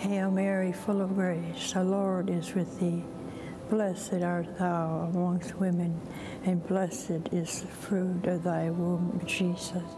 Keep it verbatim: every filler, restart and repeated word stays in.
Hail Mary, full of grace, the Lord is with thee. Blessed art thou amongst women, and blessed is the fruit of thy womb, Jesus.